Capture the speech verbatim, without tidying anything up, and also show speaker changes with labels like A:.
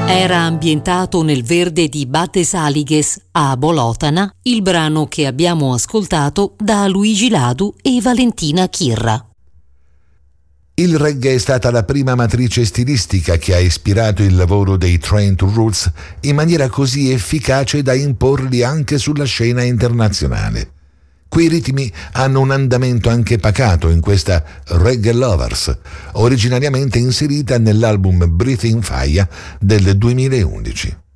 A: Era ambientato nel verde di Battesaliges a Bolotana, il brano che abbiamo ascoltato da Luigi Ladu e Valentina Chirra.
B: Il reggae è stata la prima matrice stilistica che ha ispirato il lavoro dei Train to Roots in maniera così efficace da imporli anche sulla scena internazionale. Quei ritmi hanno un andamento anche pacato in questa Reggae Lovers, originariamente inserita nell'album Breathing Fire del duemilaundici.